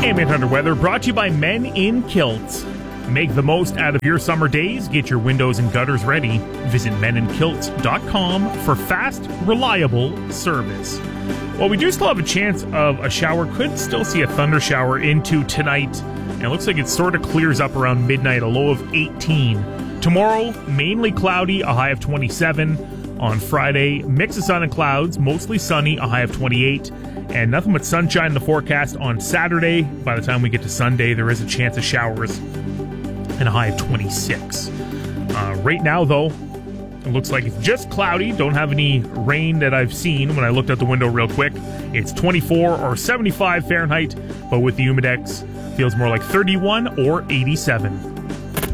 AM 800 weather brought to you by Men in Kilts. Make the most out of your summer days. Get your windows and gutters ready. Visit meninkilts.com for fast, reliable service. Well, we do still have a chance of a shower. Could still see a thunder shower into tonight. And it looks like it sort of clears up around midnight, a low of 18. Tomorrow, mainly cloudy, a high of 27. On Friday, mix of sun and clouds, mostly sunny, a high of 28. And nothing but sunshine in the forecast on Saturday. By the time we get to Sunday, there is a chance of showers and a high of 26. Right now, though, it looks like it's just cloudy. Don't have any rain that I've seen when I looked out the window real quick. It's 24 or 75 Fahrenheit, but with the Humidex, feels more like 31 or 87.